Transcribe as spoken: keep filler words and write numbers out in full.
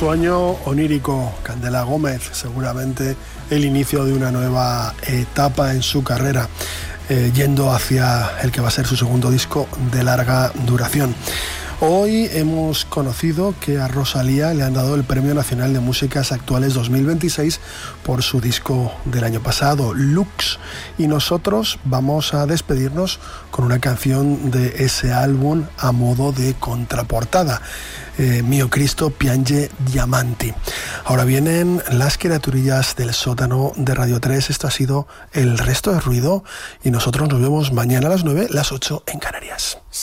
Sueño onírico, Candela Gómez, seguramente el inicio de una nueva etapa en su carrera, eh, yendo hacia el que va a ser su segundo disco de larga duración. Hoy hemos conocido que a Rosalía le han dado el Premio Nacional de Músicas Actuales dos mil veintiséis por su disco del año pasado, Lux, y nosotros vamos a despedirnos con una canción de ese álbum a modo de contraportada, eh, Mio Cristo piange diamanti. Ahora vienen las criaturillas del sótano de Radio tres. Esto ha sido El Resto de Ruido y nosotros nos vemos mañana a las nueve, las ocho en Canarias.